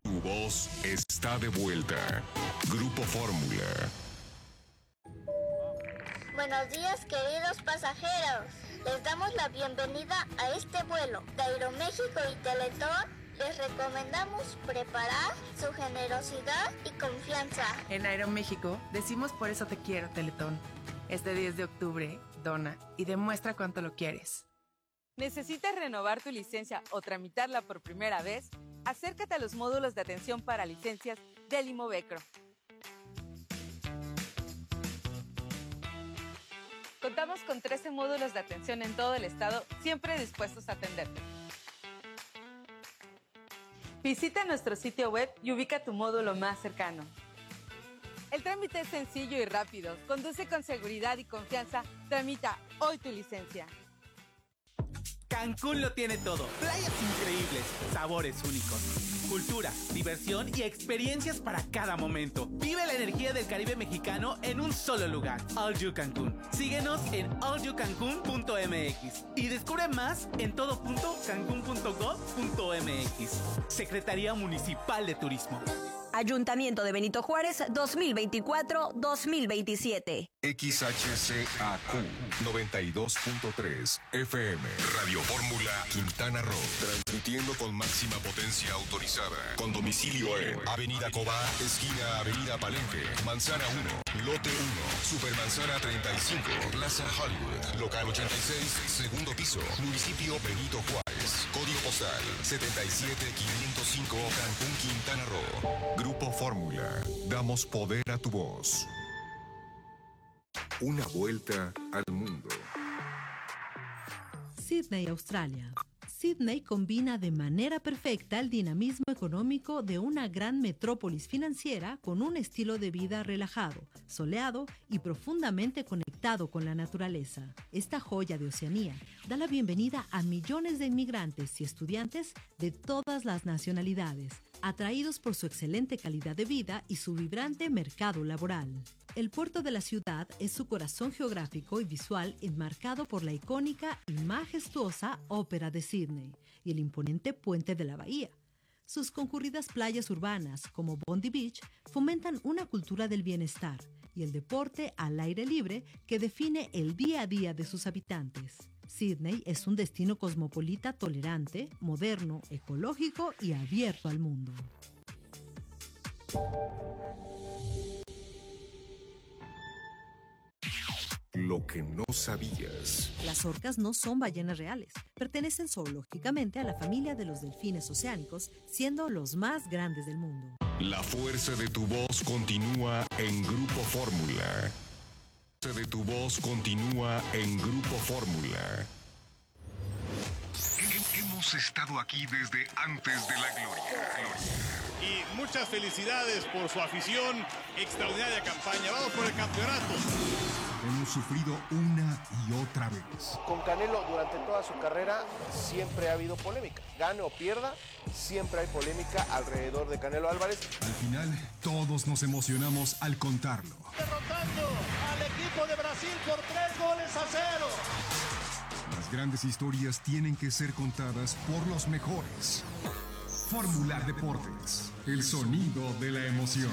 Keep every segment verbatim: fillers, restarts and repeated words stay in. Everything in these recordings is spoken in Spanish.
Tu voz está de vuelta. Grupo Fórmula. Buenos días, queridos pasajeros. Les damos la bienvenida a este vuelo de Aeroméxico y Teletón. Les recomendamos preparar su generosidad y confianza. En Aeroméxico decimos por eso te quiero, Teletón. Este diez de octubre, dona y demuestra cuánto lo quieres. ¿Necesitas renovar tu licencia o tramitarla por primera vez? Acércate a los módulos de atención para licencias del Imovecro. Contamos con trece módulos de atención en todo el estado, siempre dispuestos a atenderte. Visita nuestro sitio web y ubica tu módulo más cercano. El trámite es sencillo y rápido. Conduce con seguridad y confianza. Tramita hoy tu licencia. Cancún lo tiene todo. Playas increíbles, sabores únicos, cultura, diversión y experiencias para cada momento. Vive la energía del Caribe mexicano en un solo lugar. All You Cancún. Síguenos en all you cancún punto m x y descubre más en todo punto cancún punto gov punto m x. Secretaría Municipal de Turismo. Ayuntamiento de Benito Juárez dos mil veinticuatro dos mil veintisiete. X H C A Q noventa y dos punto tres F M. Radio Fórmula Quintana Roo. Transmitiendo con máxima potencia autorizada. Con domicilio en Avenida Cobá, esquina Avenida Palenque, Manzana uno, Lote uno, Supermanzana treinta y cinco, Plaza Hollywood, Local ochenta y seis, segundo piso, Municipio Benito Juárez. Código postal setenta y siete quinientos cinco, Cancún, Quintana Roo. Grupo Fórmula. Damos poder a tu voz. Una vuelta al mundo. Sídney, Australia. Sídney combina de manera perfecta el dinamismo económico de una gran metrópolis financiera con un estilo de vida relajado, soleado y profundamente conectado con la naturaleza. Esta joya de Oceanía da la bienvenida a millones de inmigrantes y estudiantes de todas las nacionalidades, atraídos por su excelente calidad de vida y su vibrante mercado laboral. El puerto de la ciudad es su corazón geográfico y visual enmarcado por la icónica y majestuosa Ópera de Sídney y el imponente puente de la bahía. Sus concurridas playas urbanas, como Bondi Beach, fomentan una cultura del bienestar y el deporte al aire libre que define el día a día de sus habitantes. Sídney es un destino cosmopolita tolerante, moderno, ecológico y abierto al mundo. Lo que no sabías. Las orcas no son ballenas reales. Pertenecen zoológicamente a la familia de los delfines oceánicos, siendo los más grandes del mundo. La fuerza de tu voz continúa en Grupo Fórmula. La fuerza de tu voz continúa en Grupo Fórmula. Hemos estado aquí desde antes de la gloria. Y muchas felicidades por su afición. Extraordinaria campaña. Vamos por el campeonato. Hemos sufrido una y otra vez. Con Canelo durante toda su carrera siempre ha habido polémica. Gane o pierda, siempre hay polémica alrededor de Canelo Álvarez. Al final, todos nos emocionamos al contarlo. Derrotando al equipo de Brasil por tres goles a cero. Las grandes historias tienen que ser contadas por los mejores. Fórmula Deportes, el sonido de la emoción.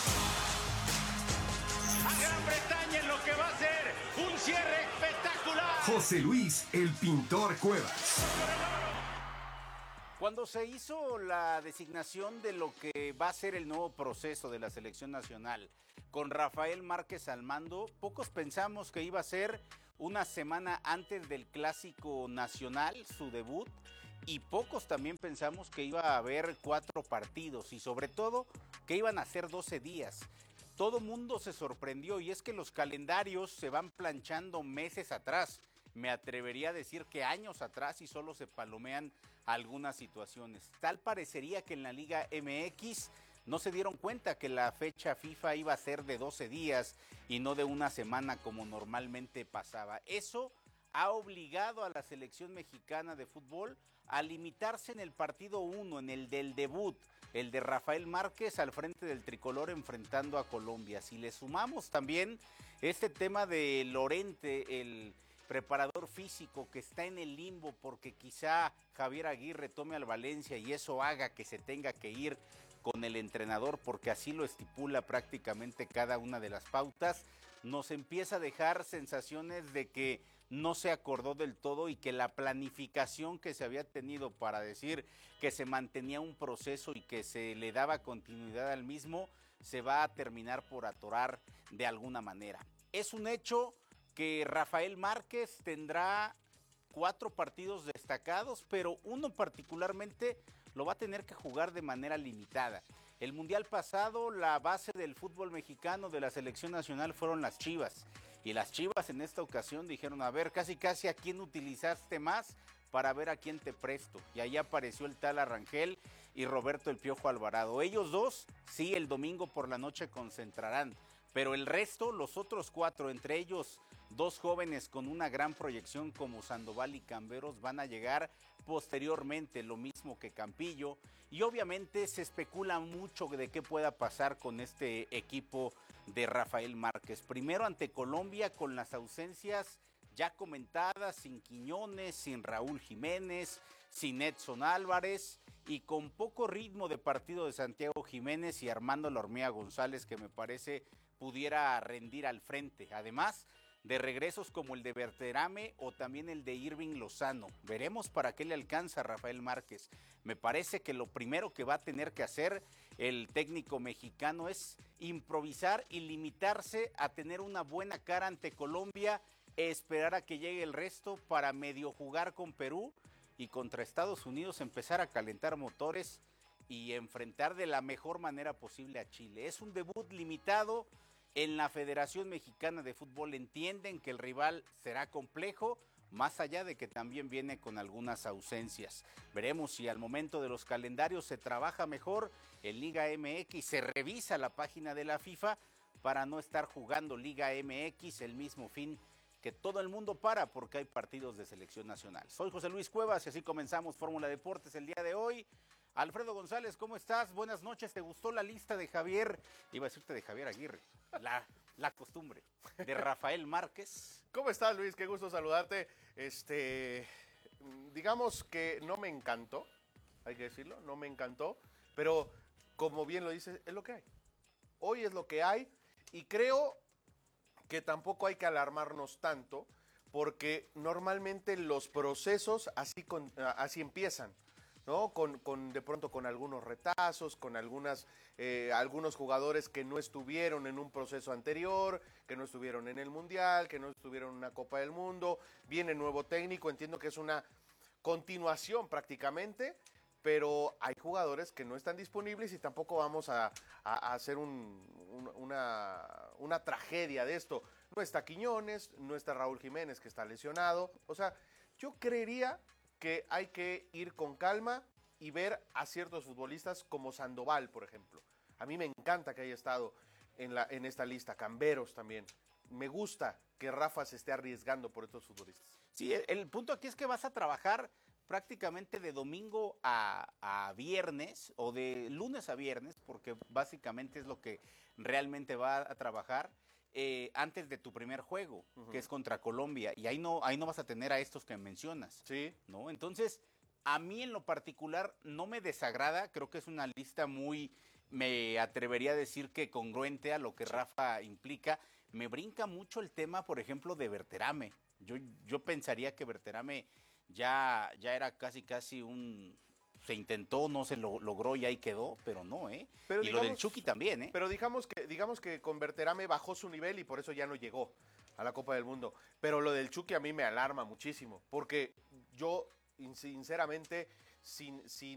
Gran Bretaña en lo que va a ser un cierre espectacular. José Luis, el pintor Cuevas. Cuando se hizo la designación de lo que va a ser el nuevo proceso de la selección nacional, con Rafael Márquez al mando, pocos pensamos que iba a ser una semana antes del Clásico Nacional, su debut, y pocos también pensamos que iba a haber cuatro partidos y sobre todo que iban a ser doce días. Todo mundo se sorprendió y es que los calendarios se van planchando meses atrás. Me atrevería a decir que años atrás y solo se palomean algunas situaciones. Tal parecería que en la Liga M X no se dieron cuenta que la fecha FIFA iba a ser de doce días y no de una semana como normalmente pasaba. Eso ha obligado a la selección mexicana de fútbol a limitarse en el partido uno, en el del debut, el de Rafael Márquez al frente del tricolor enfrentando a Colombia. Si le sumamos también este tema de Lorente, el preparador físico que está en el limbo porque quizá Javier Aguirre tome al Valencia y eso haga que se tenga que ir con el entrenador, porque así lo estipula prácticamente cada una de las pautas, nos empieza a dejar sensaciones de que no se acordó del todo y que la planificación que se había tenido para decir que se mantenía un proceso y que se le daba continuidad al mismo, se va a terminar por atorar de alguna manera. Es un hecho que Rafael Márquez tendrá cuatro partidos destacados, pero uno particularmente lo va a tener que jugar de manera limitada. El mundial pasado, la base del fútbol mexicano de la selección nacional fueron las Chivas. Y las Chivas en esta ocasión dijeron, a ver, casi casi a quién utilizaste más para ver a quién te presto. Y ahí apareció el tal Arrangel y Roberto el Piojo Alvarado. Ellos dos, sí, el domingo por la noche concentrarán. Pero el resto, los otros cuatro, entre ellos dos jóvenes con una gran proyección como Sandoval y Camberos, van a llegar posteriormente, lo mismo que Campillo. Y obviamente se especula mucho de qué pueda pasar con este equipo de Rafael Márquez. Primero ante Colombia con las ausencias ya comentadas, sin Quiñones, sin Raúl Jiménez, sin Edson Álvarez y con poco ritmo de partido de Santiago Jiménez y Armando La Hormiga González, que me parece pudiera rendir al frente. Además de regresos como el de Berterame o también el de Irving Lozano. Veremos para qué le alcanza a Rafael Márquez. Me parece que lo primero que va a tener que hacer el técnico mexicano es improvisar y limitarse a tener una buena cara ante Colombia, esperar a que llegue el resto para medio jugar con Perú y contra Estados Unidos empezar a calentar motores y enfrentar de la mejor manera posible a Chile. Es un debut limitado. En la Federación Mexicana de Fútbol entienden que el rival será complejo, más allá de que también viene con algunas ausencias. Veremos si al momento de los calendarios se trabaja mejor en Liga M X, se revisa la página de la FIFA para no estar jugando Liga M X el mismo fin que todo el mundo para porque hay partidos de selección nacional. Soy José Luis Cuevas y así comenzamos Fórmula Deportes el día de hoy. Alfredo González, ¿cómo estás? Buenas noches. ¿Te gustó la lista de Javier? Iba a decirte de Javier Aguirre. La, la costumbre de Rafael Márquez. ¿Cómo estás, Luis? Qué gusto saludarte. Este, digamos que no me encantó, hay que decirlo, no me encantó, pero como bien lo dices, es lo que hay. Hoy es lo que hay y creo que tampoco hay que alarmarnos tanto porque normalmente los procesos así, con, así empiezan. ¿No? Con, con de pronto con algunos retazos, con algunas eh, algunos jugadores que no estuvieron en un proceso anterior, que no estuvieron en el Mundial, que no estuvieron en una Copa del Mundo, viene nuevo técnico, entiendo que es una continuación prácticamente, pero hay jugadores que no están disponibles y tampoco vamos a, a, a hacer un, un, una, una tragedia de esto. No está Quiñones, no está Raúl Jiménez que está lesionado, o sea, yo creería que hay que ir con calma y ver a ciertos futbolistas como Sandoval, por ejemplo. A mí me encanta que haya estado en, la, en esta lista, Camberos también. Me gusta que Rafa se esté arriesgando por estos futbolistas. Sí, el, el punto aquí es que vas a trabajar prácticamente de domingo a, a viernes o de lunes a viernes, porque básicamente es lo que realmente va a trabajar. Eh, antes de tu primer juego, uh-huh. que es contra Colombia, y ahí no, ahí no vas a tener a estos que mencionas. Sí. ¿No? Entonces, a mí en lo particular no me desagrada, creo que es una lista muy, me atrevería a decir que congruente a lo que sí. Rafa implica. Me brinca mucho el tema, por ejemplo, de Berterame. Yo, yo pensaría que Berterame ya, ya era casi casi un... Se intentó, no se lo logró y ahí quedó, pero no, ¿eh? Pero y digamos, lo del Chucky también, ¿eh? Pero digamos que, digamos que con Berterame bajó su nivel y por eso ya no llegó a la Copa del Mundo. Pero lo del Chucky a mí me alarma muchísimo, porque yo, sinceramente, si, si